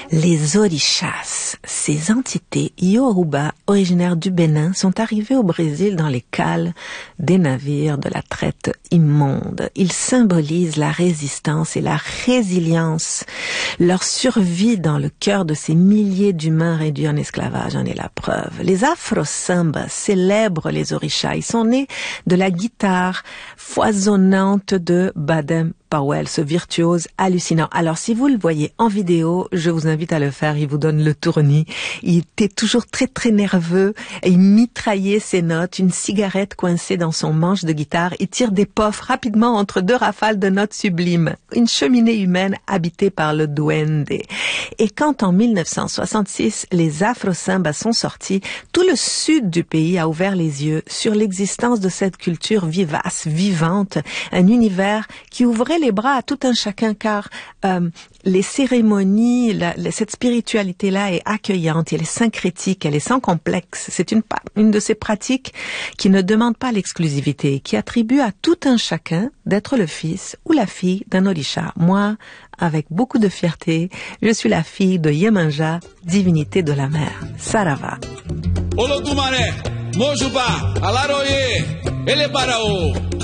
Les orishas, ces entités yoruba originaires du Bénin, sont arrivés au Brésil dans les cales des navires de la traite immonde. Ils symbolisent la résistance et la résilience. Leur survie dans le cœur de ces milliers d'humains réduits en esclavage en est la preuve. Les afro-sambas célèbrent les orishas. Ils sont nés de la guitare foisonnante de Baden Powell, ce virtuose hallucinant. Alors, si vous le voyez en vidéo, je vous invite à le faire. Il vous donne le tournis. Il était toujours très, très nerveux. Et il mitraillait ses notes, une cigarette coincée dans son manche de guitare. Il tire des puffs rapidement entre deux rafales de notes sublimes. Une cheminée humaine habitée par le duende. Et quand, en 1966, les afro-sambas sont sortis, tout le sud du pays a ouvert les yeux sur l'existence de cette culture vivace, vivante, un univers qui ouvrait les bras à tout un chacun, car les cérémonies, cette spiritualité-là est accueillante, elle est syncrétique, elle est sans complexe. C'est une de ces pratiques qui ne demande pas l'exclusivité, qui attribue à tout un chacun d'être le fils ou la fille d'un orisha. Moi, avec beaucoup de fierté, je suis la fille de Yemanja, divinité de la mer. Sarava. Olodumare, Mojuba, Alaroye, Elebarao.